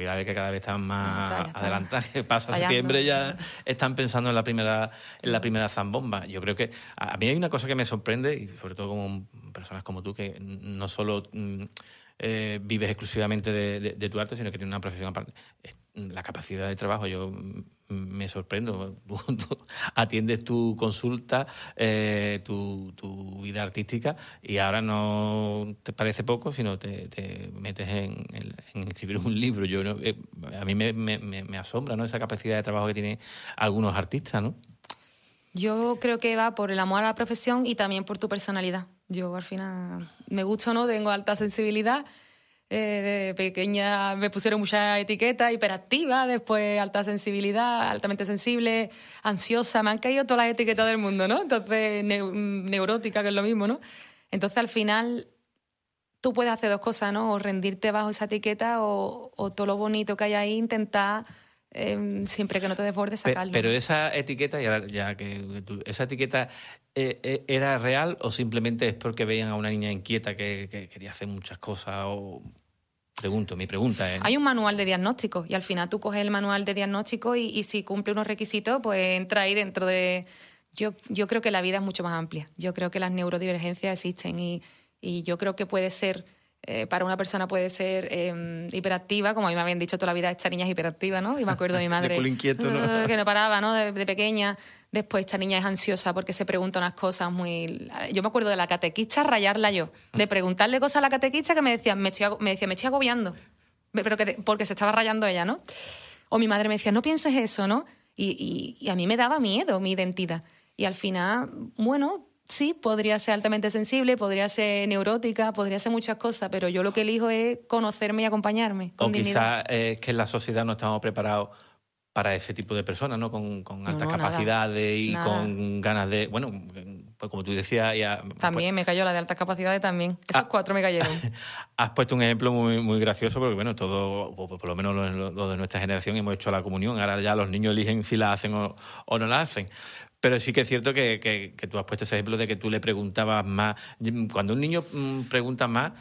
navidades que cada vez están más ya está. adelantadas, que pasa Fallando. septiembre ya están pensando en la primera zambomba. Yo creo que a mí hay una cosa que me sorprende, y sobre todo como personas como tú, que no solo vives exclusivamente de tu arte, sino que tienes una profesión aparte. La capacidad de trabajo, yo me sorprendo. Tú atiendes tu consulta, tu vida artística, y ahora no te parece poco, sino te metes en escribir un libro. A mí me asombra, ¿no?, esa capacidad de trabajo que tienen algunos artistas, ¿no? Yo creo que va por el amor a la profesión y también por tu personalidad. Yo, al final, me gusta o no, tengo alta sensibilidad. De pequeña me pusieron muchas etiquetas: hiperactiva, después alta sensibilidad, altamente sensible, ansiosa. Me han caído todas las etiquetas del mundo, ¿no? Entonces, neurótica, que es lo mismo, ¿no? Entonces, al final, tú puedes hacer dos cosas, ¿no? O rendirte bajo esa etiqueta o todo lo bonito que hay ahí, intentar, siempre que no te desbordes, sacarlo. Pero esa etiqueta, ¿esa etiqueta era real o simplemente es porque veían a una niña inquieta que quería hacer muchas cosas? Mi pregunta es... Hay un manual de diagnóstico y al final tú coges el manual de diagnóstico y si cumple unos requisitos, pues entra ahí dentro de... Yo creo que la vida es mucho más amplia. Yo creo que las neurodivergencias existen y yo creo que puede ser... para una persona puede ser hiperactiva, como a mí me habían dicho toda la vida, esta niña es hiperactiva, ¿no? Y me acuerdo de mi madre de culo inquieto, ¿no? Que no paraba, ¿no? De pequeña. Después, esta niña es ansiosa porque se pregunta unas cosas muy... Yo me acuerdo de la catequista rayarla yo, de preguntarle cosas a la catequista que me decía, me estoy agobiando, pero porque se estaba rayando ella, ¿no? O mi madre me decía, no pienses eso, ¿no? Y a mí me daba miedo mi identidad. Y al final, bueno... Sí, podría ser altamente sensible, podría ser neurótica, podría ser muchas cosas, pero yo lo que elijo es conocerme y acompañarme con dignidad. Quizás es que en la sociedad no estamos preparados para ese tipo de personas, ¿no? Con altas capacidades y nada. Con ganas de... Bueno, pues como tú decías... También me cayó la de altas capacidades también. Esos 4 me cayeron. Has puesto un ejemplo muy, muy gracioso porque, bueno, todo, por lo menos los de nuestra generación, hemos hecho la comunión. Ahora ya los niños eligen si la hacen o no la hacen. Pero sí que es cierto que tú has puesto ese ejemplo de que tú le preguntabas más. Cuando un niño pregunta más,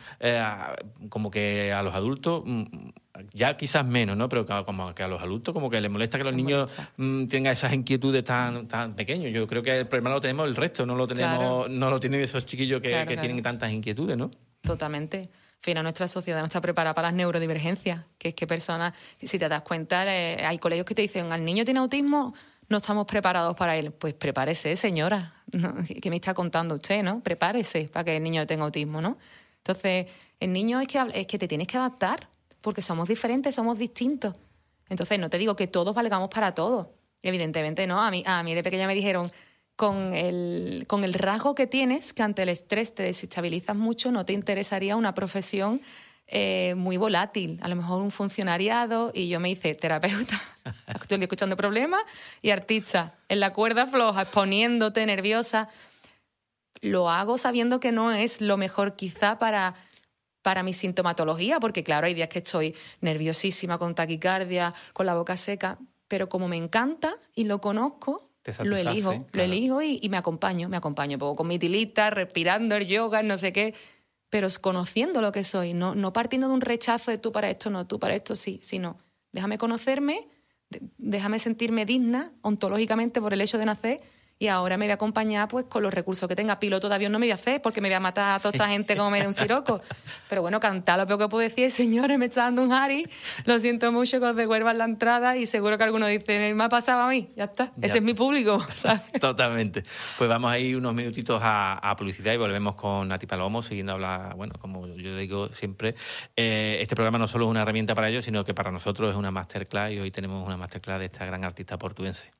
como que a los adultos, ya quizás menos, ¿no? Pero como que a los adultos como que les molesta que los niños tengan esas inquietudes tan pequeños. Yo creo que el problema lo tenemos el resto, no lo tienen esos chiquillos que tienen tantas inquietudes, ¿no? Totalmente. Al final, nuestra sociedad no está preparada para las neurodivergencias, que es que personas, si te das cuenta, hay colegios que te dicen, al niño tiene autismo, no estamos preparados para él. Pues prepárese, señora. ¿No? ¿Qué me está contando usted, no? Prepárese para que el niño tenga autismo, ¿no? Entonces, el niño es que te tienes que adaptar, porque somos diferentes, somos distintos. Entonces, no te digo que todos valgamos para todos. Evidentemente, no. A mí de pequeña me dijeron, con el rasgo que tienes, que ante el estrés te desestabilizas mucho, no te interesaría una profesión muy volátil, a lo mejor un funcionariado, y yo me hice terapeuta, estoy escuchando problemas, y artista, en la cuerda floja, exponiéndote, nerviosa. Lo hago sabiendo que no es lo mejor quizá para mi sintomatología, porque claro, hay días que estoy nerviosísima, con taquicardia, con la boca seca, pero como me encanta y lo conozco, lo elijo y me acompaño pues, con mi tilita, respirando el yoga, no sé qué, pero conociendo lo que soy, no partiendo de un rechazo de tú para esto no, tú para esto sí, sino déjame conocerme, déjame sentirme digna ontológicamente por el hecho de nacer, y ahora me voy a acompañar pues con los recursos que tenga. Piloto de avión no me voy a hacer porque me voy a matar a toda esta gente como me dé un siroco. Pero bueno, cantar lo peor que puedo decir es, señores, me está dando un Harry, lo siento mucho que os devuelvan la entrada, y seguro que alguno dice, me ha pasado a mí, ya está, ese es mi público, ¿sabes? Totalmente. Pues vamos a ir unos minutitos a publicidad y volvemos con Nati Palomo, siguiendo bueno, como yo digo siempre, este programa no solo es una herramienta para ellos, sino que para nosotros es una masterclass, y hoy tenemos una masterclass de esta gran artista portuense.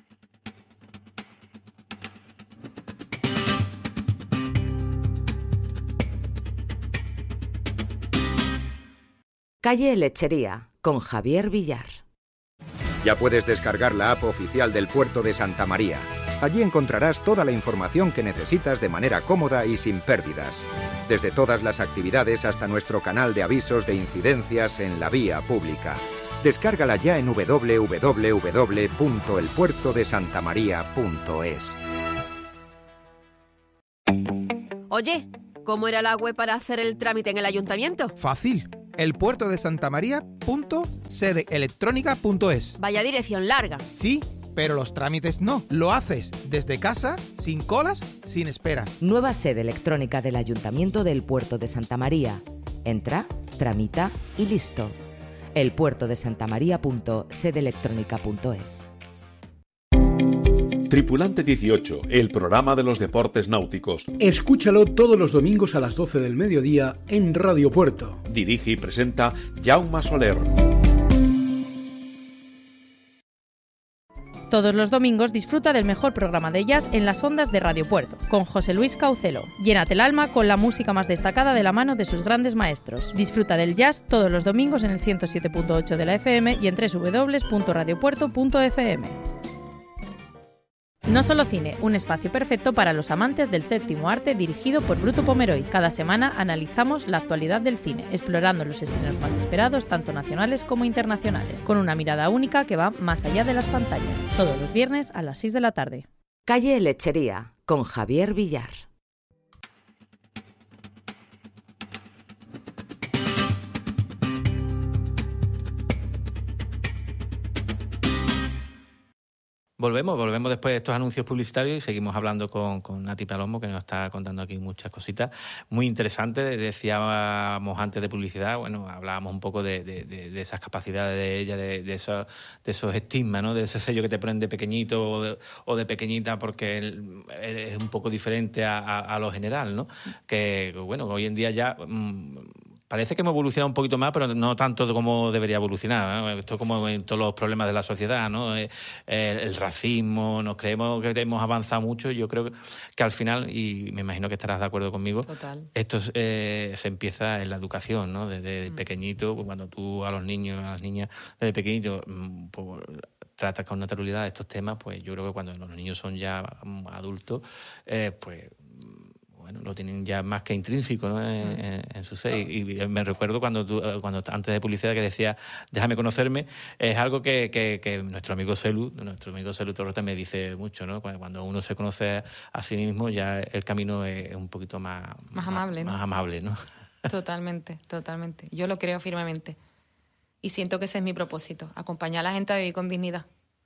Calle Lechería, con Javier Villar. Ya puedes descargar la app oficial del Puerto de Santa María. Allí encontrarás toda la información que necesitas de manera cómoda y sin pérdidas. Desde todas las actividades hasta nuestro canal de avisos de incidencias en la vía pública. Descárgala ya en www.elpuertodesantamaria.es. Oye, ¿cómo era la web para hacer el trámite en el ayuntamiento? Fácil. elpuertodesantamaria.sedeelectronica.es. Vaya dirección larga. Sí, pero los trámites no. Lo haces desde casa, sin colas, sin esperas. Nueva sede electrónica del Ayuntamiento del Puerto de Santa María. Entra, tramita y listo. elpuertodesantamaria.sedeelectronica.es. Tripulante 18, el programa de los deportes náuticos. Escúchalo todos los domingos a las 12 del mediodía en Radio Puerto. Dirige y presenta Jaume Soler. Todos los domingos disfruta del mejor programa de jazz en las ondas de Radio Puerto, con José Luis Caucelo. Llénate el alma con la música más destacada de la mano de sus grandes maestros. Disfruta del jazz todos los domingos en el 107.8 de la FM y en www.radiopuerto.fm. No Solo Cine, un espacio perfecto para los amantes del séptimo arte dirigido por Bruto Pomeroy. Cada semana analizamos la actualidad del cine, explorando los estrenos más esperados, tanto nacionales como internacionales, con una mirada única que va más allá de las pantallas. Todos los viernes a las 6 de la tarde. Calle Lechería, con Javier Villar. Volvemos después de estos anuncios publicitarios y seguimos hablando con Nati Palomo, que nos está contando aquí muchas cositas muy interesantes. Decíamos antes de publicidad, bueno, hablábamos un poco de esas capacidades de ella, de esos estigmas, ¿no? De ese sello que te ponen de pequeñito o de pequeñita porque eres un poco diferente a lo general, ¿no? Que, bueno, hoy en día ya... Parece que hemos evolucionado un poquito más, pero no tanto como debería evolucionar, ¿no? Esto es como en todos los problemas de la sociedad, ¿no? El racismo, nos creemos que hemos avanzado mucho. Yo creo que al final, y me imagino que estarás de acuerdo conmigo, Total. esto se empieza en la educación, ¿no? Desde pequeñito, cuando tú a los niños, a las niñas, desde pequeñito, pues, tratas con naturalidad estos temas, pues yo creo que cuando los niños son ya adultos, pues... Bueno, lo tienen ya más que intrínseco, ¿no? en su ser. Y me recuerdo cuando antes de publicidad que decía déjame conocerme, es algo que nuestro amigo Celu Torreta me dice mucho, ¿no? Cuando uno se conoce a sí mismo ya el camino es un poquito más amable, ¿no? Más amable, ¿no? Totalmente. Yo lo creo firmemente. Y siento que ese es mi propósito, acompañar a la gente a vivir con dignidad.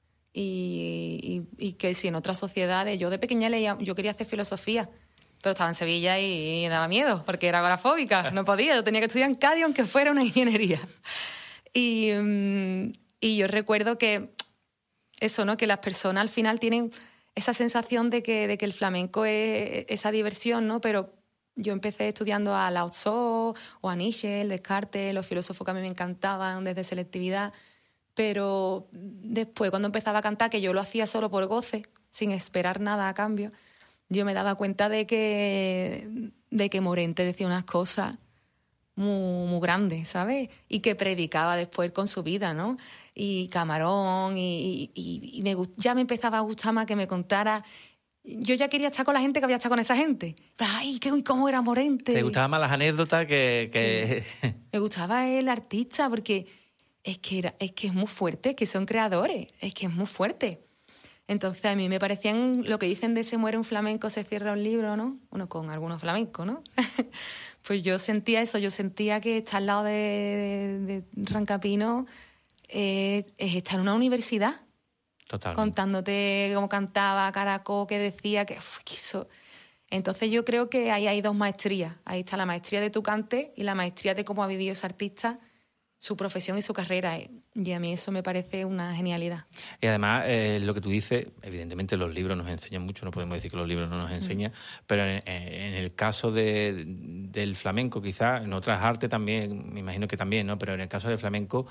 Y que si en otras sociedades, yo de pequeña yo quería hacer filosofía, pero estaba en Sevilla y me daba miedo, porque era agorafóbica, no podía, yo tenía que estudiar en Cádiz aunque fuera una ingeniería. Y yo recuerdo que eso, ¿no? Que las personas al final tienen esa sensación de que el flamenco es esa diversión, ¿no? Pero yo empecé estudiando a Lao Tzu o a Nietzsche, Descartes, los filósofos que a mí me encantaban desde selectividad, pero después cuando empezaba a cantar, que yo lo hacía solo por goce, sin esperar nada a cambio, yo me daba cuenta de que Morente decía unas cosas muy grandes, ¿sabes? Y que predicaba después con su vida, ¿no? Y Camarón, ya me empezaba a gustar más que me contara. Yo ya quería estar con la gente que había estado con esa gente. ¡Ay, cómo era Morente! ¿Te gustaban más las anécdotas que... Sí. Me gustaba el artista porque es que es muy fuerte, que son creadores, es que es muy fuerte. Entonces a mí me parecían lo que dicen de se muere un flamenco, se cierra un libro, ¿no? Bueno, con algunos flamencos, ¿no? Pues yo sentía eso, yo sentía que estar al lado de Rancapino es estar en una universidad. Totalmente. Contándote cómo cantaba, Caracó, qué decía, que quiso. Entonces yo creo que ahí hay dos maestrías. Ahí está la maestría de tu cante y la maestría de cómo ha vivido ese artista, su profesión y su carrera. Y a mí eso me parece una genialidad. Y además, lo que tú dices, evidentemente los libros nos enseñan mucho, no podemos decir que los libros no nos enseñan, pero en el caso del flamenco, quizás, en otras artes también, me imagino que también, ¿no? Pero en el caso del flamenco,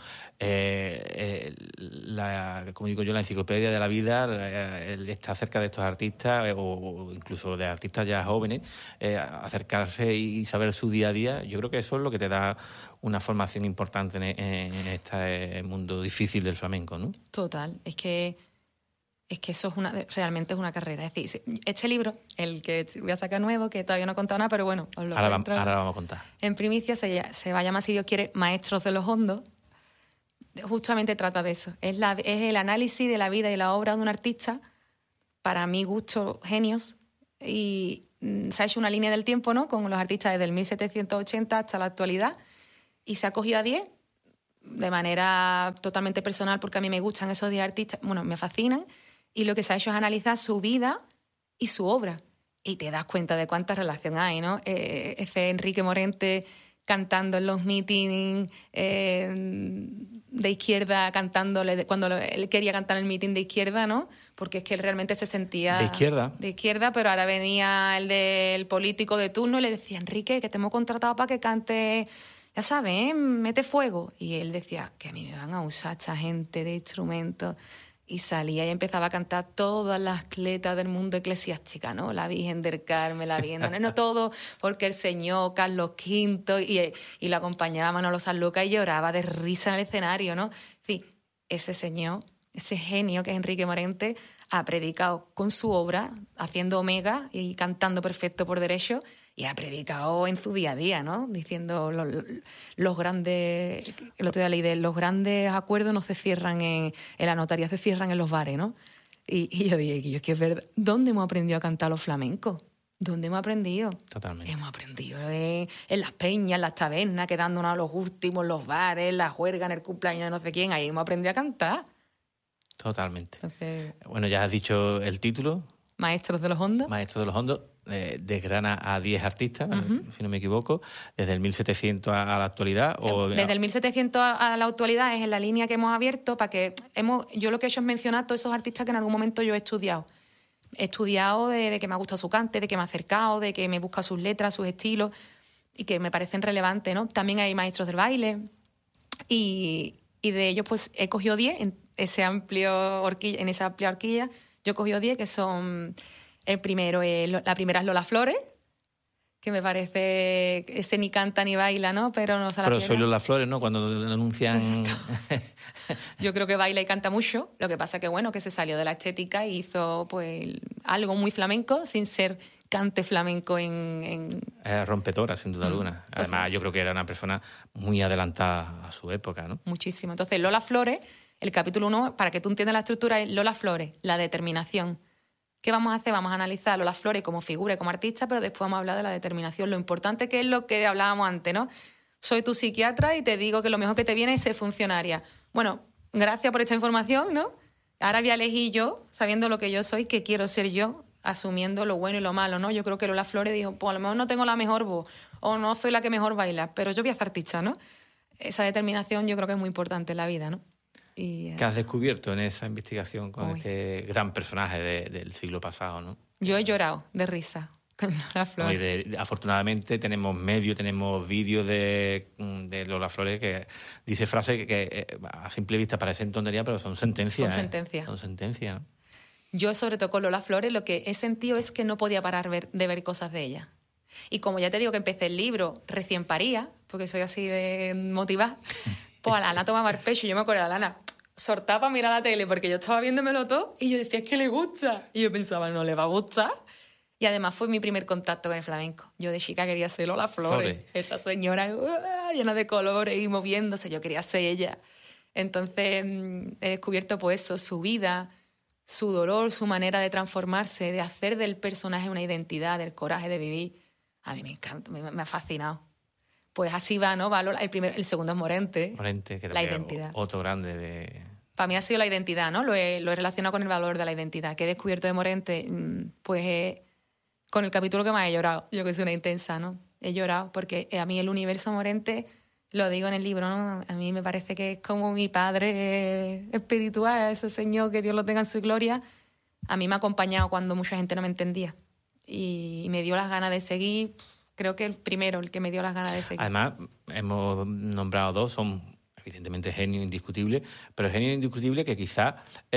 como digo yo, la enciclopedia de la vida está cerca de estos artistas, o incluso de artistas ya jóvenes, acercarse y saber su día a día. Yo creo que eso es lo que te da una formación importante en este mundo difícil del flamenco, ¿no? Total, es que eso realmente es una carrera. Es decir, este libro, el que voy a sacar nuevo, que todavía no he contado nada, pero bueno, os lo ahora vamos a contar. En primicia se va a llamar, si Dios quiere, Maestros de los Hondos. Justamente trata de eso. Es el análisis de la vida y la obra de un artista, para mi gusto, genios, y se ha hecho una línea del tiempo, ¿no? Con los artistas desde el 1780 hasta la actualidad. y se ha cogido a 10 de manera totalmente personal, porque a mí me gustan esos 10 artistas, bueno, me fascinan, y lo que se ha hecho es analizar su vida y su obra. Y te das cuenta de cuánta relación hay, ¿no? Ese Enrique Morente cantando en los mítines de izquierda, cantándole cuando él quería cantar en el mítin de izquierda, ¿no? Porque es que él realmente se sentía... De izquierda. De izquierda, pero ahora venía el del político de turno y le decía, Enrique, que te hemos contratado para que cante, ya sabes, mete fuego. Y él decía, que a mí me van a usar esta gente de instrumentos. Y salía y empezaba a cantar todas las cletas del mundo eclesiástica, ¿no? La Virgen del Carmen, la Virgen... No todo, porque el señor Carlos V y lo acompañaba Manolo Sanlúcar y lloraba de risa en el escenario, ¿no? En fin, ese señor, ese genio que es Enrique Morente, ha predicado con su obra, haciendo Omega y cantando perfecto por derecho, y ha predicado en su día a día, ¿no? Diciendo los grandes... El otro día leí de los grandes acuerdos no se cierran en la notaría, se cierran en los bares, ¿no? Y yo dije, es que es verdad. ¿Dónde hemos aprendido a cantar los flamencos? ¿Dónde hemos aprendido? Totalmente. Hemos aprendido en las peñas, en las tabernas, quedándonos a los últimos, los bares, la juerga, en el cumpleaños de no sé quién. Ahí hemos aprendido a cantar. Totalmente. Entonces, bueno, ya has dicho el título. Maestros de los Hondos. Maestros de los Hondos. Desgrana a 10 artistas, si no me equivoco, desde el 1700 a la actualidad. Desde el 1700 a la actualidad es en la línea que hemos abierto para que yo lo que he hecho es mencionar todos esos artistas que en algún momento yo he estudiado. He estudiado de que me ha gustado su cante, de que me ha acercado, de que me busca sus letras, sus estilos y que me parecen relevantes, ¿no? También hay maestros del baile y de ellos pues he cogido 10 en esa amplia horquilla. Yo he cogido 10 que son... la primera es Lola Flores, que me parece ese ni canta ni baila, ¿no? Pero no se la Pero pierde. soy Lola Flores, ¿no? Cuando anuncian... Yo creo que baila y canta mucho. Lo que pasa que, bueno, que se salió de la estética y hizo pues algo muy flamenco sin ser cante flamenco en... rompedora, sin duda alguna. Además, yo creo que era una persona muy adelantada a su época, ¿no? Muchísimo. Entonces, Lola Flores, el capítulo 1, para que tú entiendas la estructura, es Lola Flores, la determinación. ¿Qué vamos a hacer? Vamos a analizar a Lola Flores como figura y como artista, pero después vamos a hablar de la determinación. Lo importante que es lo que hablábamos antes, ¿no? Soy tu psiquiatra y te digo que lo mejor que te viene es ser funcionaria. Bueno, gracias por esta información, ¿no? Ahora voy a elegir yo, sabiendo lo que yo soy, que quiero ser yo, asumiendo lo bueno y lo malo, ¿no? Yo creo que Lola Flores dijo, pues a lo mejor no tengo la mejor voz o no soy la que mejor baila, pero yo voy a ser artista, ¿no? Esa determinación yo creo que es muy importante en la vida, ¿no? ¿Qué has descubierto en esa investigación con este gran personaje del siglo pasado, ¿no? Yo he llorado de risa con Lola Flores. Afortunadamente tenemos medios, tenemos vídeos de Lola Flores que dice frases que a simple vista parecen tonterías, pero son sentencias. Son sentencias, ¿no? Yo, sobre todo con Lola Flores, lo que he sentido es que no podía parar de ver cosas de ella. Y como ya te digo que empecé el libro recién paría, porque soy así de motivada, pues a la Ana tomaba el pecho y yo me acuerdo de la Ana soltaba para mirar la tele porque yo estaba viéndomelo todo y yo decía, es que le gusta. Y yo pensaba, no le va a gustar. Y además fue mi primer contacto con el flamenco. Yo de chica quería ser Lola Flores. Esa señora llena de colores y moviéndose, yo quería ser ella. Entonces he descubierto pues eso, su vida, su dolor, su manera de transformarse, de hacer del personaje una identidad, del coraje de vivir. A mí me encanta, me ha fascinado. Pues así va, ¿no? Va el segundo es Morente. Morente, creo la que identidad. Otro grande de... Para mí ha sido la identidad, ¿no? Lo he relacionado con el valor de la identidad. Que he descubierto de Morente, pues con el capítulo que más he llorado. Yo que soy una intensa, ¿no? He llorado porque a mí el universo Morente, lo digo en el libro, ¿no? A mí me parece que es como mi padre espiritual, ese señor, que Dios lo tenga en su gloria. A mí me ha acompañado cuando mucha gente no me entendía. Y me dio las ganas de seguir. Creo que el que me dio las ganas de seguir. Además, hemos nombrado dos, son evidentemente genios indiscutibles, pero genios indiscutibles que quizás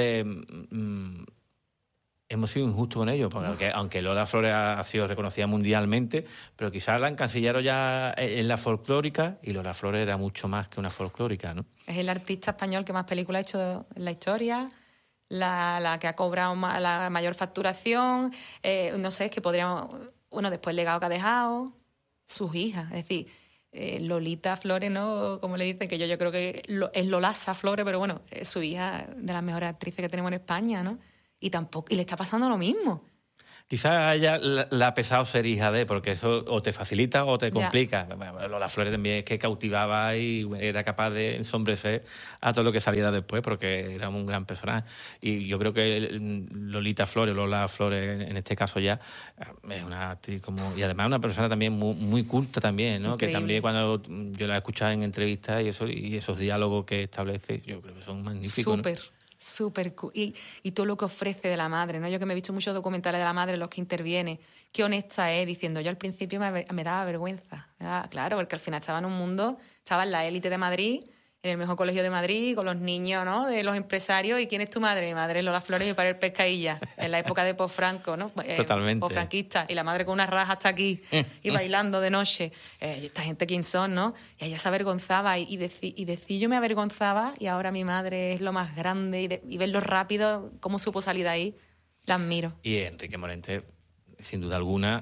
hemos sido injustos con ellos, porque aunque Lola Flores ha sido reconocida mundialmente, pero quizás la encasillaron ya en la folclórica, y Lola Flores era mucho más que una folclórica, ¿no? Es el artista español que más películas ha hecho en la historia, la que ha cobrado la mayor facturación, no sé, es que podríamos... Bueno, después el legado que ha dejado, sus hijas, es decir, Lolita Flores, ¿no? Como le dicen, que yo creo que es Lolasa Flores, pero bueno, es su hija, de las mejores actrices que tenemos en España, ¿no? Y le está pasando lo mismo. Quizás a ella le ha pesado ser hija de, porque eso o te facilita o te complica. Bueno, Lola Flores también es que cautivaba y era capaz de ensombrecer a todo lo que saliera después, porque era un gran personaje. Y yo creo que Lola Flores, en este caso ya, es una actriz y además una persona también muy culta también, ¿no? Increíble. Que también cuando yo la he escuchado en entrevistas y esos diálogos que establece, yo creo que son magníficos. Súper cool. Y todo lo que ofrece de la madre, ¿no? Yo que me he visto muchos documentales de la madre en los que interviene, qué honesta es, diciendo, yo al principio me daba vergüenza. Claro, porque al final estaba en un mundo, estaba en la élite de Madrid, en el mejor colegio de Madrid, con los niños, ¿no? De los empresarios. ¿Y quién es tu madre? Mi madre es Lola Flores y mi padre es Pescailla, en la época de posfranco, ¿no? Totalmente. Posfranquista. Y la madre con una raja hasta aquí y bailando de noche. ¿Esta gente quién son, no? Y ella se avergonzaba y decía yo me avergonzaba y ahora mi madre es lo más grande y verlo rápido, cómo supo salir de ahí, la admiro. Y Enrique Morente, sin duda alguna,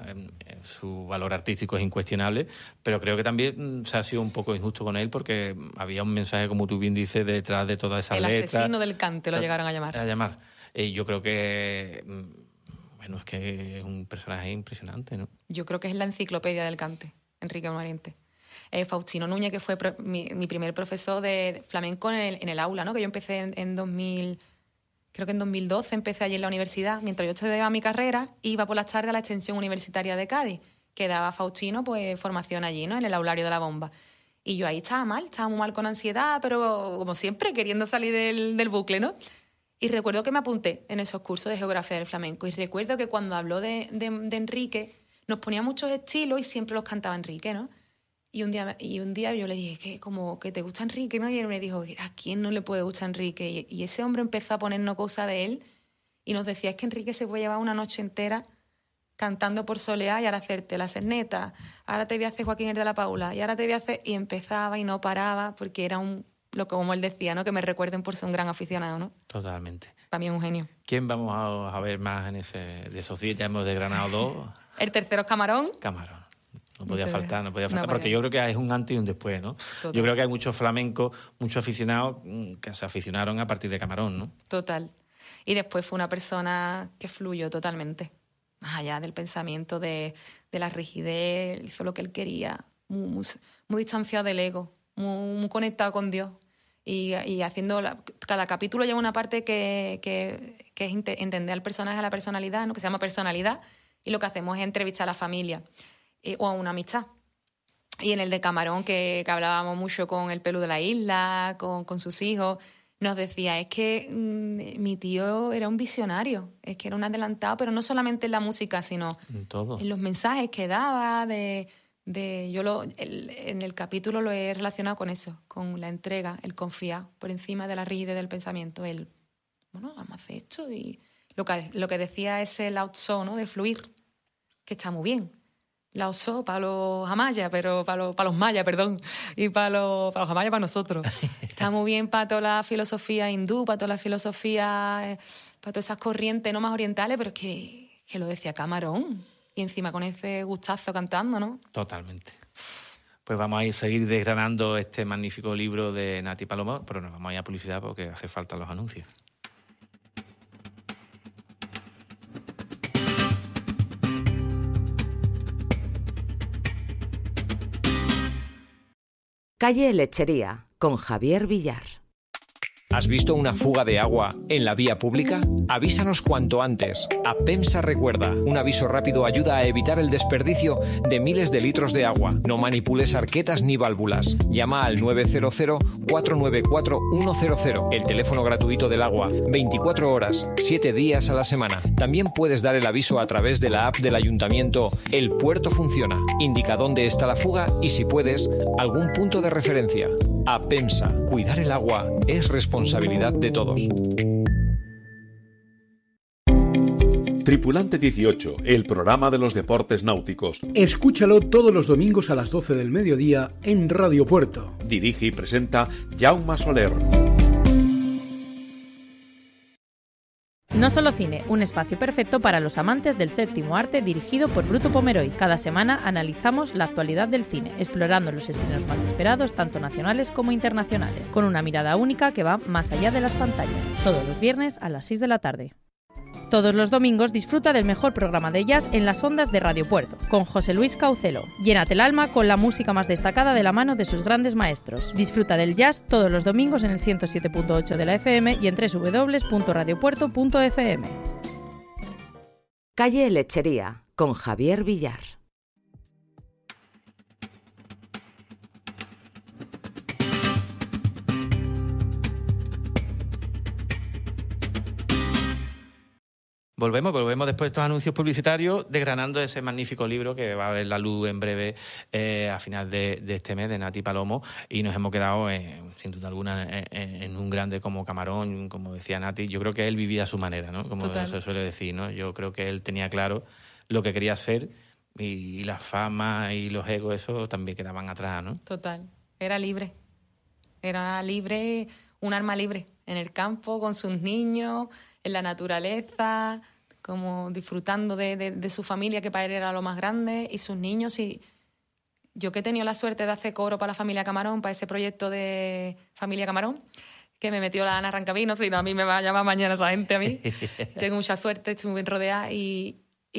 su valor artístico es incuestionable, pero creo que también se ha sido un poco injusto con él porque había un mensaje, como tú bien dices, detrás de todas esas letras. El asesino del cante lo llegaron a llamar. Yo creo que, bueno, es que es un personaje impresionante, ¿no? Yo creo que es la enciclopedia del cante, Enrique Morente. Faustino Núñez, que fue mi primer profesor de flamenco en el aula, ¿no? Que yo empecé en 2000... Creo que en 2012 empecé allí en la universidad. Mientras yo estudiaba mi carrera, iba por las tardes a la extensión universitaria de Cádiz, que daba Faustino pues formación allí, ¿no? En el aulario de la Bomba. Y yo ahí estaba muy mal con ansiedad, pero como siempre, queriendo salir del bucle, ¿no? Y recuerdo que me apunté en esos cursos de geografía del flamenco. Y recuerdo que cuando habló de Enrique, nos ponía muchos estilos y siempre los cantaba Enrique, ¿no? Y un día yo le dije, que te gusta Enrique, ¿no? Y él me dijo, ¿a quién no le puede gustar Enrique? Y ese hombre empezó a ponernos cosas de él y nos decía, es que Enrique se puede llevar una noche entera cantando por soleá y ahora hacerte la cerneta, ahora te voy a hacer Joaquín el de la Paula, y ahora te voy a hacer... Y empezaba y no paraba porque era como él decía, ¿no? Que me recuerden por ser un gran aficionado, ¿no? Totalmente. También un genio. ¿Quién vamos a ver más de esos días? Ya hemos desgranado dos. El tercero es Camarón. No podía faltar, porque yo creo que es un antes y un después, ¿no? Total. Yo creo que hay muchos flamencos, muchos aficionados que se aficionaron a partir de Camarón, ¿no? Total. Y después fue una persona que fluyó totalmente, más allá del pensamiento, de la rigidez, hizo lo que él quería, muy distanciado del ego, muy conectado con Dios. Y haciendo... cada capítulo lleva una parte que es entender al personaje, a la personalidad, ¿no? Que se llama personalidad, y lo que hacemos es entrevistar a la familia. O a una amistad. Y en el de Camarón, que hablábamos mucho con el Pelu de la Isla, con sus hijos, nos decía, es que mi tío era un visionario, es que era un adelantado, pero no solamente en la música, sino en los mensajes que daba, en el capítulo lo he relacionado con eso, con la entrega, el confiar por encima de la rigidez del pensamiento, vamos a hacer esto, y lo que decía es el outsource, ¿no? De fluir, que está muy bien. La usó para los amayas, pero para los mayas, perdón, y para los amayas para nosotros. Está muy bien para toda la filosofía hindú, para toda la filosofía, para todas esas corrientes no más orientales, pero es que lo decía Camarón, y encima con ese gustazo cantando, ¿no? Totalmente. Pues vamos a seguir desgranando este magnífico libro de Nati Paloma, pero nos vamos a ir a publicidad porque hace falta los anuncios. Calle Lechería, con Javier Villar. ¿Has visto una fuga de agua en la vía pública? Avísanos cuanto antes. APEMSA recuerda. Un aviso rápido ayuda a evitar el desperdicio de miles de litros de agua. No manipules arquetas ni válvulas. Llama al 900-494-100. El teléfono gratuito del agua. 24 horas, 7 días a la semana. También puedes dar el aviso a través de la app del ayuntamiento El Puerto Funciona. Indica dónde está la fuga y, si puedes, algún punto de referencia. APEMSA. Cuidar el agua es responsabilidad de todos. Tripulante 18, el programa de los deportes náuticos. Escúchalo todos los domingos a las 12 del mediodía en Radio Puerto. Dirige y presenta Jaume Soler. No Solo Cine, un espacio perfecto para los amantes del séptimo arte, dirigido por Bruto Pomeroy. Cada semana analizamos la actualidad del cine, explorando los estrenos más esperados, tanto nacionales como internacionales, con una mirada única que va más allá de las pantallas. Todos los viernes a las 6 de la tarde. Todos los domingos disfruta del mejor programa de jazz en las ondas de Radio Puerto, con José Luis Caucelo. Llénate el alma con la música más destacada de la mano de sus grandes maestros. Disfruta del jazz todos los domingos en el 107.8 de la FM y en www.radiopuerto.fm. Calle Lechería, con Javier Villar. Volvemos después de estos anuncios publicitarios, desgranando ese magnífico libro que va a ver la luz en breve a final de este mes, de Nati Palomo, y nos hemos quedado, sin duda alguna, en un grande como Camarón, como decía Nati. Yo creo que él vivía a su manera, ¿no? Como se suele decir, ¿no? Yo creo que él tenía claro lo que quería hacer y la fama y los egos, eso también quedaban atrás, ¿no? Total. Era libre, un alma libre, en el campo, con sus niños, en la naturaleza, como disfrutando de su familia, que para él era lo más grande, y sus niños. Y yo que he tenido la suerte de hacer coro para la familia Camarón, para ese proyecto de Familia Camarón, que me metió la Ana Rancavino, si no a mí me va a llamar mañana esa gente a mí. Tengo mucha suerte, estoy muy bien rodeada. Y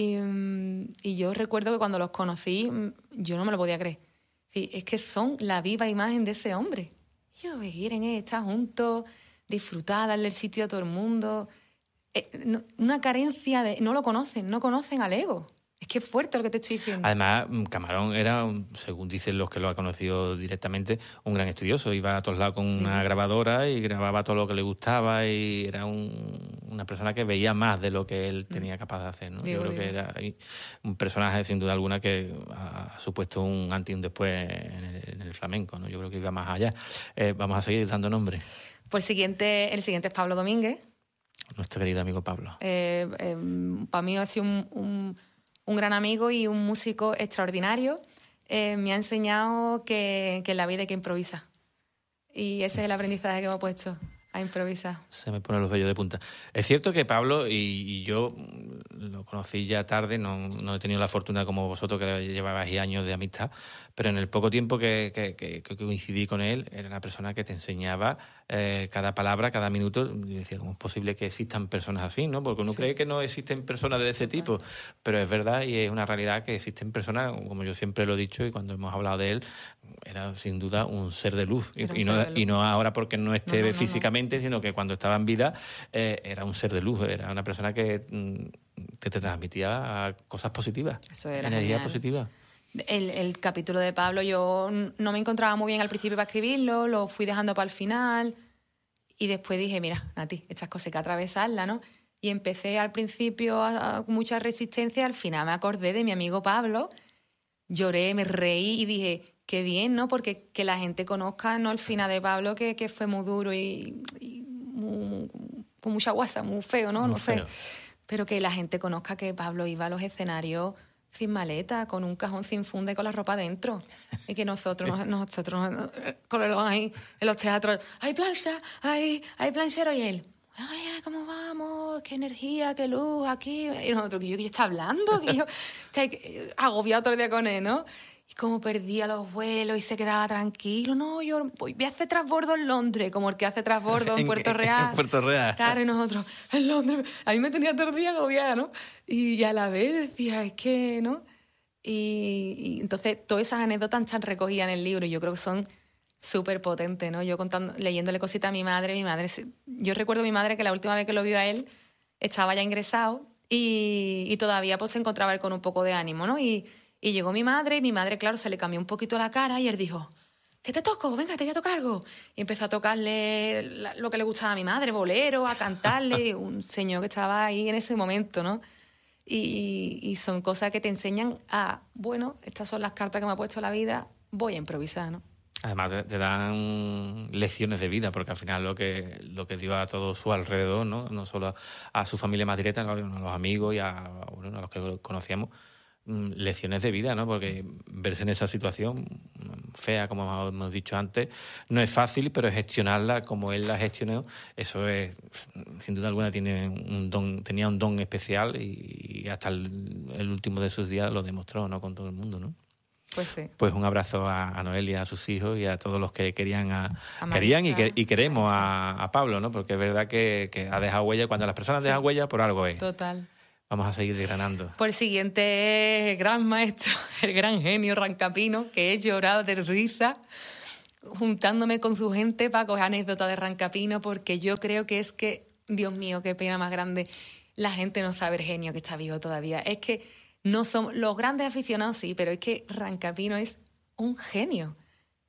yo recuerdo que cuando los conocí, yo no me lo podía creer. Sí, es que son la viva imagen de ese hombre. Yo quieren estar juntos, disfrutar, darle el sitio a todo el mundo. Una carencia de... No conocen al ego. Es que es fuerte lo que te estoy diciendo. Además, Camarón era, según dicen los que lo han conocido directamente, un gran estudioso. Iba a todos lados con una grabadora y grababa todo lo que le gustaba, y era una persona que veía más de lo que él tenía capaz de hacer, ¿no? Yo creo que era un personaje, sin duda alguna, que ha supuesto un antes y un después en el flamenco, ¿no? Yo creo que iba más allá. Vamos a seguir dando nombres. Pues el siguiente es Pablo Domínguez. Nuestro querido amigo Pablo. Para mí ha sido un gran amigo y un músico extraordinario. Me ha enseñado que en la vida hay que improvisar. Y ese es el aprendizaje que me he puesto, a improvisar. Se me ponen los vellos de punta. Es cierto que Pablo, y yo lo conocí ya tarde, no he tenido la fortuna como vosotros, que llevabais años de amistad, pero en el poco tiempo que coincidí con él, era una persona que te enseñaba cada palabra, cada minuto. Y decía, ¿cómo es posible que existan personas así, ¿no? Porque uno cree que no existen personas de ese tipo, pero es verdad y es una realidad que existen personas, como yo siempre lo he dicho, y cuando hemos hablado de él, era sin duda un ser de luz. Y no ahora porque no esté físicamente, sino que cuando estaba en vida era un ser de luz, era una persona que te transmitía cosas positivas, eso era energía genial. Positiva. El capítulo de Pablo, yo no me encontraba muy bien al principio para escribirlo, lo fui dejando para el final y después dije, mira, Nati, estas cosas hay que atravesarlas, ¿no? Y empecé al principio con mucha resistencia, al final me acordé de mi amigo Pablo, lloré, me reí y dije, qué bien, ¿no? Porque que la gente conozca, ¿no?, el final de Pablo, que fue muy duro y con mucha guasa, muy feo, ¿no? No sé. Pero que la gente conozca que Pablo iba a los escenarios sin maleta, con un cajón sin funda y con la ropa dentro. Y que nosotros con el ahí en los teatros, hay plancha, hay planchero, y él, ay, ¿cómo vamos? Qué energía, qué luz aquí. Y nosotros, que está hablando, que agobiado todo el día con él, ¿no? Y como perdía los vuelos y se quedaba tranquilo. No, yo voy a hacer transbordo en Londres, como el que hace transbordo en Puerto Real. En Puerto Real. Claro, y nosotros, en Londres. A mí me tenía todo el día agobiada, ¿no? Y a la vez decía, es que, ¿no? Y entonces todas esas anécdotas están recogidas en el libro y yo creo que son súper potentes, ¿no? Yo leyéndole cositas a mi madre, yo recuerdo a mi madre que la última vez que lo vio a él estaba ya ingresado y todavía pues se encontraba él con un poco de ánimo, ¿no? Y llegó mi madre, claro, se le cambió un poquito la cara y él dijo, ¿qué te toco? Venga, te voy a tocar algo. Y empezó a tocarle lo que le gustaba a mi madre, bolero, a cantarle, un señor que estaba ahí en ese momento, ¿no? Y son cosas que te enseñan a, bueno, estas son las cartas que me ha puesto la vida, voy a improvisar, ¿no? Además te dan lecciones de vida, porque al final lo que dio a todo su alrededor, no solo a su familia más directa, a los amigos y a los que conocíamos, lecciones de vida, ¿no? Porque verse en esa situación fea, como hemos dicho antes, no es fácil, pero gestionarla como él la gestionó, eso es, sin duda alguna, tenía un don especial y hasta el último de sus días lo demostró, ¿no?, con todo el mundo, ¿no? Pues sí. Pues un abrazo a Noelia, a sus hijos y a todos los que querían Marisa, y queremos a Pablo, ¿no? Porque es verdad que ha dejado huella. Cuando las personas dejan huella, por algo es. Total. Vamos a seguir desgranando. Por el siguiente es el gran maestro, el gran genio Rancapino, que he llorado de risa juntándome con su gente para coger anécdotas de Rancapino, porque yo creo que es que, Dios mío, qué pena más grande, la gente no sabe el genio que está vivo todavía. Es que no somos los grandes aficionados, sí, pero es que Rancapino es un genio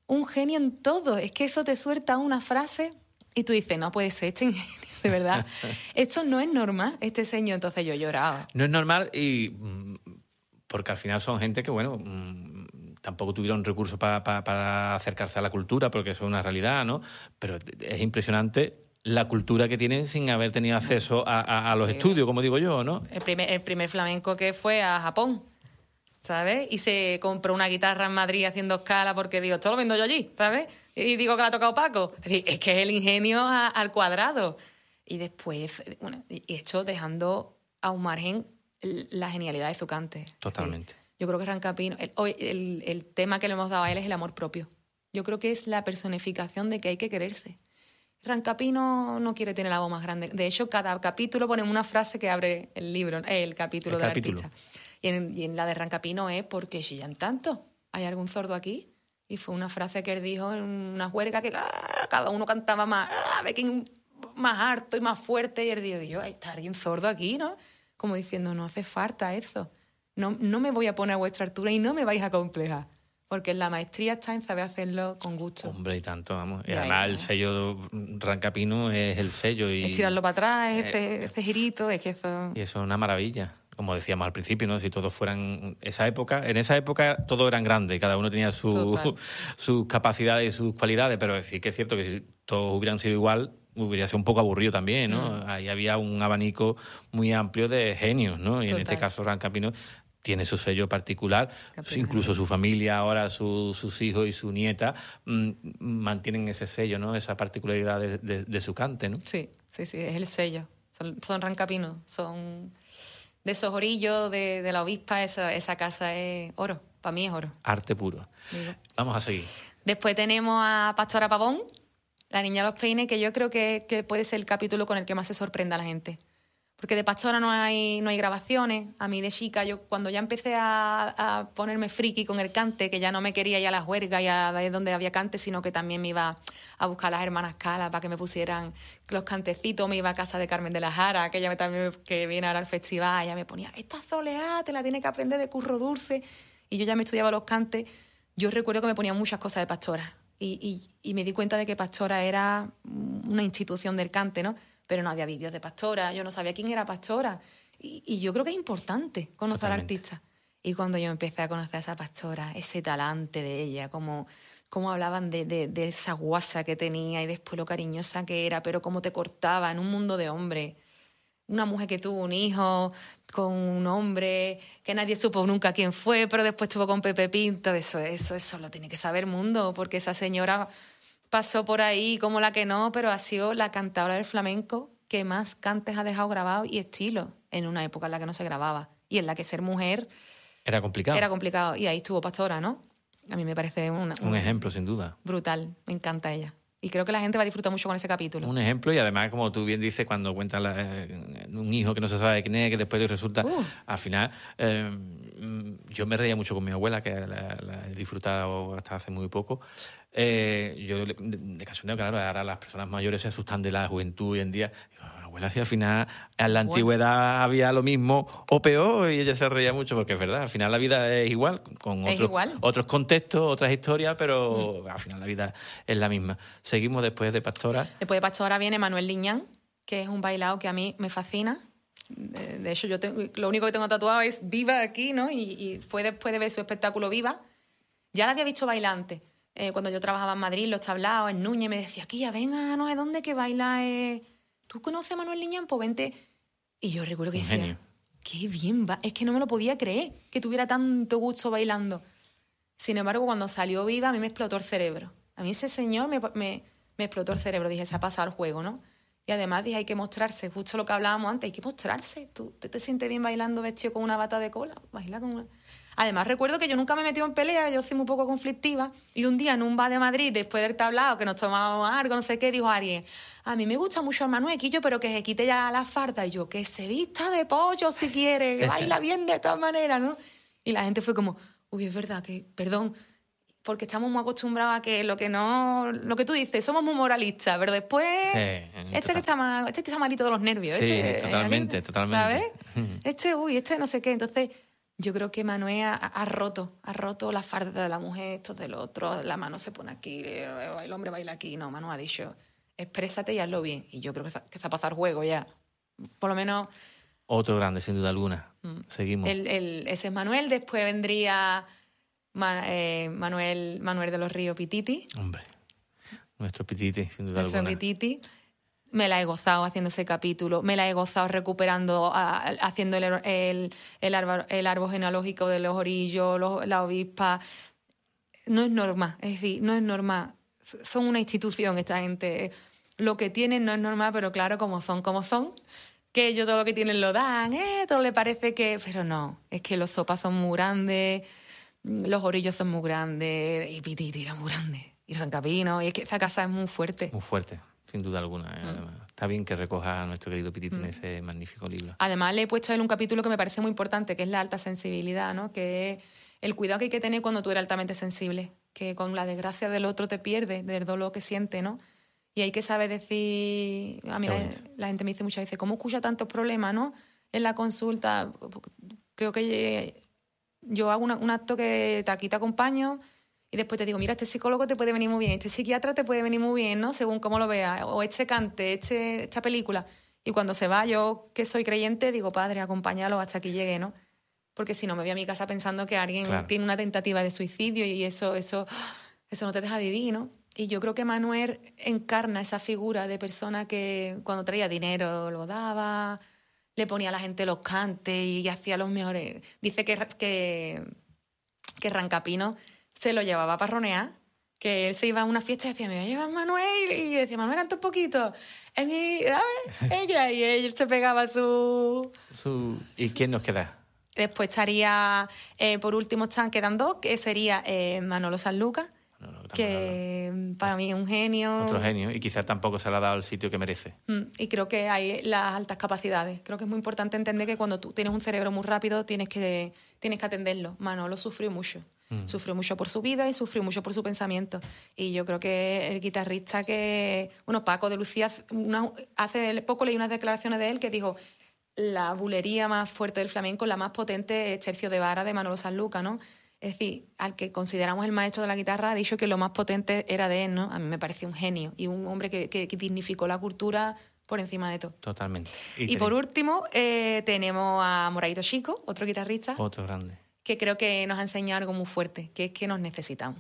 en todo. Es que eso te suelta una frase y tú dices, no puede ser, este ingenio, de verdad. Esto no es normal, este señor. Entonces yo lloraba. No es normal y porque al final son gente que, bueno, tampoco tuvieron recursos para acercarse a la cultura, porque eso es una realidad, ¿no? Pero es impresionante la cultura que tienen sin haber tenido acceso a los estudios, como digo yo, ¿no? El primer flamenco que fue a Japón, ¿sabes? Y se compró una guitarra en Madrid haciendo escala porque digo, esto lo vendo yo allí, ¿sabes? Y digo que la ha tocado Paco. Es que es el ingenio al cuadrado. Y después, bueno, y esto dejando a un margen la genialidad de su cante. Totalmente. Yo creo que Rancapino, el tema que le hemos dado a él es el amor propio. Yo creo que es la personificación de que hay que quererse. Rancapino no quiere tener la voz más grande. De hecho, cada capítulo ponemos una frase que abre el libro, el capítulo del artista. Y en la de Rancapino es ¿por qué chillan tanto? ¿Hay algún sordo aquí? Y fue una frase que él dijo en una juerga que cada uno cantaba más, más harto y más fuerte. Y él dijo, yo, está alguien sordo aquí, ¿no? Como diciendo, no hace falta eso. No me voy a poner a vuestra altura y no me vais a complejar. Porque la maestría está en saber hacerlo con gusto. Hombre, y tanto, vamos. Y además el sello Rancapino es el sello. Y estirarlo para atrás, ese girito, es que eso... Y eso es una maravilla. Como decíamos al principio, ¿no? Si todos fueran... En esa época todos eran grandes, cada uno tenía sus capacidades y sus cualidades, pero sí que es cierto que si todos hubieran sido igual, hubiera sido un poco aburrido también, ¿no? Ahí había un abanico muy amplio de genios, ¿no? Y en este caso Rancapino tiene su sello particular, incluso su familia, ahora sus hijos y su nieta mantienen ese sello, ¿no? Esa particularidad de su cante, ¿no? Sí, es el sello. Son Rancapinos, son de esos orillos, de la obispa, esa casa es oro, para mí es oro. Arte puro. Digo. Vamos a seguir. Después tenemos a Pastora Pavón, la niña de los peines, que yo creo que puede ser el capítulo con el que más se sorprenda a la gente. Porque de Pastora no hay grabaciones. A mí de chica, yo cuando ya empecé a ponerme friki con el cante, que ya no me quería ir a la juerga y a ver dónde había cante, sino que también me iba a buscar a las hermanas Cala para que me pusieran los cantecitos, me iba a casa de Carmen de la Jara, que ella también que viene ahora al festival, ella me ponía, esta soleá te la tienes que aprender de Curro Dulce. Y yo ya me estudiaba los cantes. Yo recuerdo que me ponían muchas cosas de Pastora. Y me di cuenta de que Pastora era una institución del cante, ¿no? Pero no había vídeos de Pastora, yo no sabía quién era Pastora. Y yo creo que es importante conocer al artista. Y cuando yo empecé a conocer a esa Pastora, ese talante de ella, cómo hablaban de esa guasa que tenía y después lo cariñosa que era, pero cómo te cortaba en un mundo de hombres. Una mujer que tuvo un hijo con un hombre que nadie supo nunca quién fue, pero después estuvo con Pepe Pinto. Eso lo tiene que saber el mundo, porque esa señora pasó por ahí como la que no, pero ha sido la cantadora del flamenco que más cantes ha dejado grabados y estilo en una época en la que no se grababa y en la que ser mujer era complicado. Y ahí estuvo Pastora, ¿no? A mí me parece un ejemplo, sin duda. Brutal, me encanta ella. Y creo que la gente va a disfrutar mucho con ese capítulo. Un ejemplo, y además, como tú bien dices, cuando cuentas un hijo que no se sabe quién es, que después resulta... Al final, yo me reía mucho con mi abuela, que la he disfrutado hasta hace muy poco. Yo, de cachondeo, claro, ahora las personas mayores se asustan de la juventud hoy en día. Abuela, si al final en la antigüedad había lo mismo o peor, y ella se reía mucho porque es verdad, al final la vida es igual, con otros contextos, otras historias, pero al final la vida es la misma. Seguimos después de Pastora. Después de Pastora viene Manuel Liñán, que es un bailao que a mí me fascina. De hecho, lo único que tengo tatuado es Viva aquí, ¿no? Y fue después de ver su espectáculo Viva. Ya la había visto bailante. Cuando yo trabajaba en Madrid, Los Tablaos, en Núñez, me decía, Kia, venga, no sé dónde, que baila... ¿Tú conoces a Manuel Liñán? Pues vente. Y yo recuerdo que decía, qué bien va. Es que no me lo podía creer que tuviera tanto gusto bailando. Sin embargo, cuando salió Viva, a mí me explotó el cerebro. A mí ese señor me explotó el cerebro. Dije, se ha pasado el juego, ¿no? Y además dije, hay que mostrarse. Justo lo que hablábamos antes, hay que mostrarse. ¿Tú te sientes bien bailando vestido con una bata de cola? Baila con una... Además, recuerdo que yo nunca me he metido en pelea, yo soy muy poco conflictiva, y un día en un bar de Madrid, después del tablao, que nos tomábamos algo, no sé qué, dijo alguien, a mí me gusta mucho el Manuel Quillo, pero que se quite ya la farda. Y yo, que se vista de pollo si quiere, que baila bien de todas maneras, ¿no? Y la gente fue como, uy, es verdad, que perdón, porque estamos muy acostumbrados a que lo que tú dices, somos muy moralistas, pero después este está malito de los nervios. Sí, totalmente. ¿Sabes? Este no sé qué. Entonces, yo creo que Manuel ha roto la farda de la mujer, esto del otro, la mano se pone aquí, el hombre baila aquí. No, Manuel ha dicho, exprésate y hazlo bien. Y yo creo que se ha pasado el juego ya. Por lo menos... Otro grande, sin duda alguna. Seguimos. Ese es Manuel. Después vendría Manuel de los Ríos Pititi. Hombre, nuestro Pititi, sin duda alguna. Nuestro Pititi. Me la he gozado haciendo ese capítulo. Me la he gozado recuperando, haciendo el árbol genealógico de los orillos, la avispa. No es normal. Es decir, no es normal. Son una institución esta gente. Lo que tienen no es normal, pero claro, como son, que ellos todo lo que tienen lo dan, todo le parece que... Pero no, es que los sopas son muy grandes, los orillos son muy grandes, y Pititi era muy grande, y Rancapino, y es que esa casa es muy fuerte. Muy fuerte, sin duda alguna. Además, está bien que recoja a nuestro querido Pititi en ese magnífico libro. Además, le he puesto a él un capítulo que me parece muy importante, que es la alta sensibilidad, ¿no? Que es el cuidado que hay que tener cuando tú eres altamente sensible, que con la desgracia del otro te pierdes del dolor que siente, ¿no? Y hay que saber decir... A mí la gente me dice muchas veces, ¿cómo escucha tantos problemas, no? En la consulta, creo que yo hago un acto que aquí te acompaño y después te digo, mira, este psicólogo te puede venir muy bien, este psiquiatra te puede venir muy bien, ¿no? Según cómo lo veas. O este cante, esta película. Y cuando se va, yo que soy creyente, digo, padre, acompáñalo hasta que llegue, ¿no? Porque si no me voy a mi casa pensando que alguien tiene una tentativa de suicidio y eso no te deja vivir, ¿no? Y yo creo que Manuel encarna esa figura de persona que cuando traía dinero lo daba, le ponía a la gente los cantes y hacía los mejores. Dice que Rancapino se lo llevaba a parronear, que él se iba a una fiesta y decía, me voy a llevar a Manuel. Y decía, Manuel, canta un poquito. Y ahí él se pegaba su... ¿Y quién nos queda? Después estaría, por último, están quedando dos, que sería Manolo Sanlúcar, que para mí es un genio. Otro genio, y quizás tampoco se le ha dado el sitio que merece. Y creo que hay las altas capacidades. Creo que es muy importante entender que cuando tú tienes un cerebro muy rápido tienes que atenderlo. Manolo sufrió mucho. Sufrió mucho por su vida y sufrió mucho por su pensamiento. Y yo creo que el guitarrista Paco de Lucía, hace poco leí unas declaraciones de él que dijo, la bulería más fuerte del flamenco, la más potente es Tercio de Vara de Manolo Sanlúcar, ¿no? Es decir, al que consideramos el maestro de la guitarra ha dicho que lo más potente era de él, ¿no? A mí me pareció un genio y un hombre que dignificó la cultura por encima de todo. Totalmente. Y por último, tenemos a Moraito Chico, otro guitarrista. Otro grande. Que creo que nos ha enseñado algo muy fuerte, que es que nos necesitamos.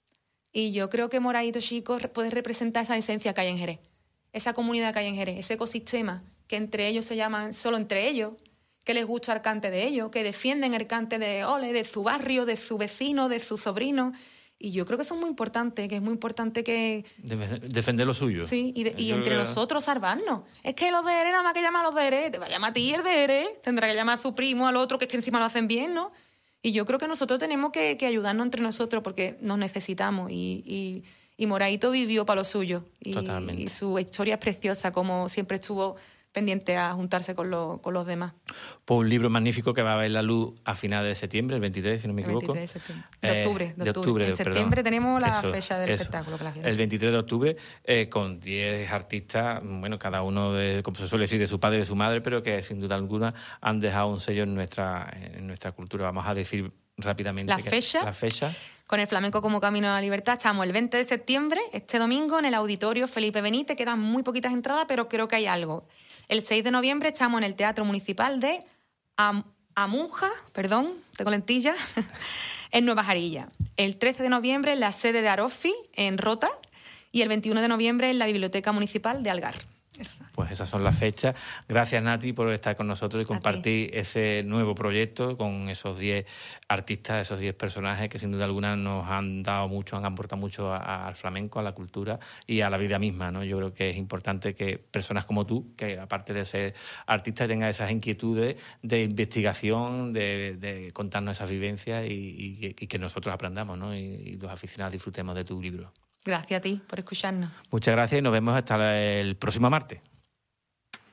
Y yo creo que Moraito Chico puede representar esa esencia que hay en Jerez, esa comunidad que hay en Jerez, ese ecosistema que entre ellos se llaman solo entre ellos, que les gusta el cante de ellos, que defienden el cante de su barrio, de su vecino, de su sobrino. Y yo creo que eso es muy importante, que es muy importante que... Defender lo suyo. Sí, y entre nosotros salvarnos. Es que los de Jerez, nada más que llaman a los de Jerez, te va a llamar a ti el de Jerez, tendrá que llamar a su primo, al otro, que es que encima lo hacen bien, ¿no? Y yo creo que nosotros tenemos que ayudarnos entre nosotros porque nos necesitamos. Y Moraito vivió para lo suyo. Totalmente. Y su historia es preciosa, como siempre estuvo pendiente a juntarse con los demás. Pues un libro magnífico que va a ver la luz a finales de septiembre, el 23, si no me equivoco. El 23 de septiembre. De octubre. En septiembre tenemos la fecha del espectáculo. El 23 de octubre, con 10 artistas, bueno, cada uno, como se suele decir, de su padre y de su madre, pero que sin duda alguna han dejado un sello en nuestra cultura. Vamos a decir rápidamente la fecha. Con el flamenco como camino a la libertad estamos el 20 de septiembre, este domingo, en el Auditorio Felipe Benítez. Quedan muy poquitas entradas, pero creo que hay algo. El 6 de noviembre estamos en el Teatro Municipal de Amunja, tengo lentillas, en Nueva Jarilla. El 13 de noviembre en la sede de Arofi, en Rota. Y el 21 de noviembre en la Biblioteca Municipal de Algar. pues esas son las fechas. Gracias, Nati, por estar con nosotros y compartir ese nuevo proyecto con esos 10 artistas, esos 10 personajes que sin duda alguna nos han dado mucho, han aportado mucho al flamenco, a la cultura y a la vida misma, ¿no? Yo creo que es importante que personas como tú, que aparte de ser artistas, tengan esas inquietudes de investigación, de contarnos esas vivencias y que nosotros aprendamos, ¿no? Y los aficionados disfrutemos de tu libro. Gracias a ti por escucharnos. Muchas gracias y nos vemos hasta el próximo martes.